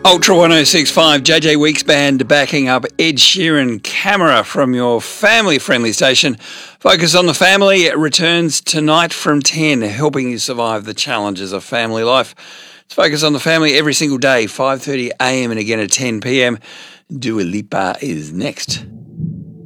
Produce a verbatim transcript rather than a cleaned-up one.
Ultra one oh six point five, J J Weeks Band backing up Ed Sheeran, Camera from your family-friendly station. Focus on the Family returns tonight from ten, helping you survive the challenges of family life. It's Focus on the Family every single day, five thirty a m and again at ten p m. Dua Lipa is next.